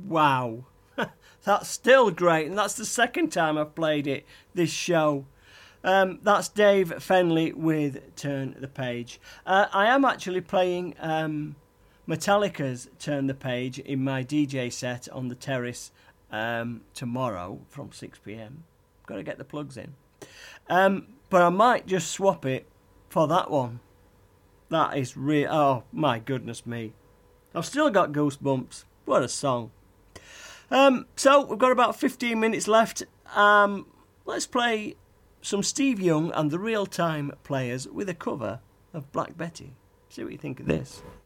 Wow. That's still great, and that's the second time I've played it this show. That's Dave Fenley with Turn the Page. I am actually playing Metallica's Turn the Page in my DJ set on the terrace tomorrow from 6 p.m. Got to get the plugs in. But I might just swap it for that one. That is real. Oh, my goodness me. I've still got goosebumps. What a song. So, we've got about 15 minutes left. Let's play some Steve Young and the Real Time Players with a cover of Black Betty. See what you think of this.